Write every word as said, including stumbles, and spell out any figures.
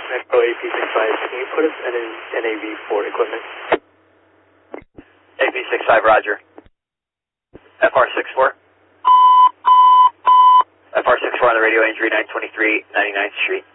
Echo A P six five, can you put us in an N A V for equipment? A P six five, roger. F R six four. F R six four on the radio, Andrew nine twenty-three, ninety-ninth Street.